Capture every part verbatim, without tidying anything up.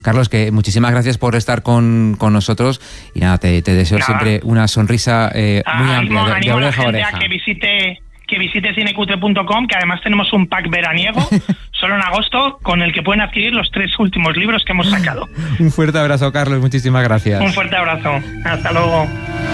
Carlos, que muchísimas gracias por estar con, con nosotros y nada, te, te deseo nada. siempre una sonrisa eh, muy ah, amplia, animo, de, de oreja a oreja. A que visite, que visite cinecutre punto com, que además tenemos un pack veraniego solo en agosto con el que pueden adquirir los tres últimos libros que hemos sacado. Un fuerte abrazo, Carlos, muchísimas gracias. Un fuerte abrazo, hasta luego.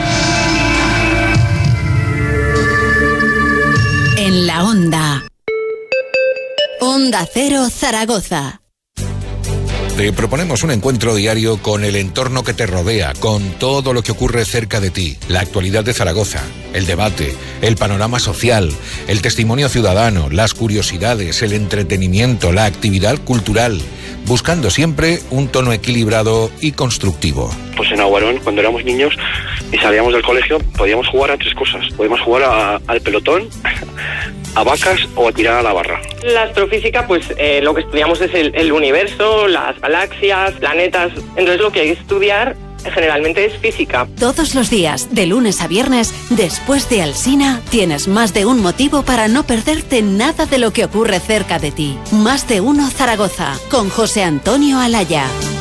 En la Onda. Onda Cero Zaragoza. Te proponemos un encuentro diario con el entorno que te rodea, con todo lo que ocurre cerca de ti, la actualidad de Zaragoza, el debate, el panorama social, el testimonio ciudadano, las curiosidades, el entretenimiento, la actividad cultural, buscando siempre un tono equilibrado y constructivo. Pues en Aguarón, cuando éramos niños y salíamos del colegio, podíamos jugar a tres cosas. Podíamos jugar a, al pelotón, a vacas o a tirar a la barra. La astrofísica, pues eh, lo que estudiamos es el, el universo, las galaxias, planetas. Entonces lo que hay que estudiar generalmente es física. Todos los días, de lunes a viernes, después de Alsina, tienes más de un motivo para no perderte nada de lo que ocurre cerca de ti. Más de uno Zaragoza, con José Antonio Alaya.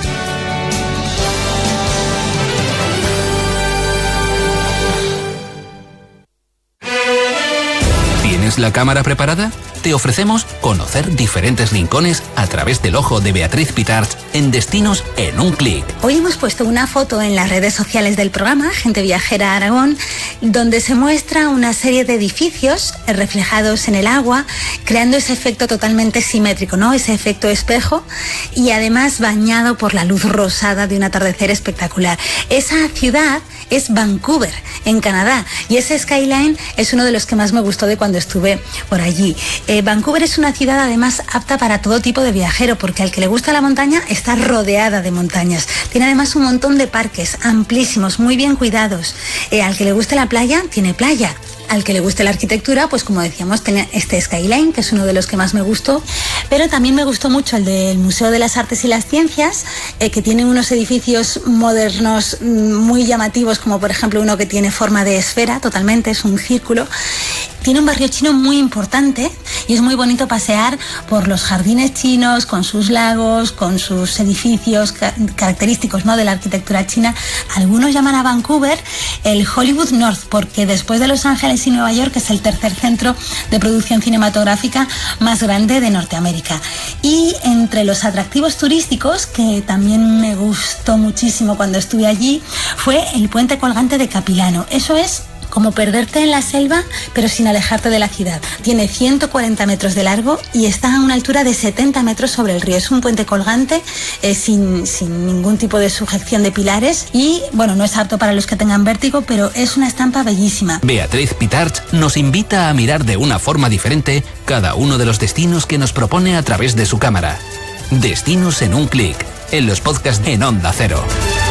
¿Tienes la cámara preparada? Te ofrecemos conocer diferentes rincones a través del ojo de Beatriz Pitarch en Destinos en un clic. Hoy hemos puesto una foto en las redes sociales del programa Gente Viajera Aragón, donde se muestra una serie de edificios reflejados en el agua, creando ese efecto totalmente simétrico, ¿no? Ese efecto espejo, y además bañado por la luz rosada de un atardecer espectacular. Esa ciudad es Vancouver, en Canadá, y ese skyline es uno de los que más me gustó de cuando estuve por allí. Eh, Vancouver es una ciudad además apta para todo tipo de viajero, porque al que le gusta la montaña está rodeada de montañas. Tiene además un montón de parques amplísimos, muy bien cuidados. Eh, al que le guste la playa, tiene playa. Al que le guste la arquitectura, pues como decíamos, tiene este skyline, que es uno de los que más me gustó, pero también me gustó mucho el del Museo de las Artes y las Ciencias, eh, que tiene unos edificios modernos muy llamativos, como por ejemplo uno que tiene forma de esfera, totalmente, es un círculo. Tiene un barrio chino muy importante y es muy bonito pasear por los jardines chinos, con sus lagos, con sus edificios ca- característicos, ¿no?, de la arquitectura china. Algunos llaman a Vancouver el Hollywood North, porque después de Los Ángeles y Nueva York es el tercer centro de producción cinematográfica más grande de Norteamérica. Y entre los atractivos turísticos, que también me gustó muchísimo cuando estuve allí, fue el puente colgante de Capilano. Eso es como perderte en la selva, pero sin alejarte de la ciudad. Tiene ciento cuarenta metros de largo y está a una altura de setenta metros sobre el río. Es un puente colgante eh, sin, sin ningún tipo de sujeción de pilares y, bueno, no es apto para los que tengan vértigo, pero es una estampa bellísima. Beatriz Pitarch nos invita a mirar de una forma diferente cada uno de los destinos que nos propone a través de su cámara. Destinos en un clic, en los podcasts en Onda Cero.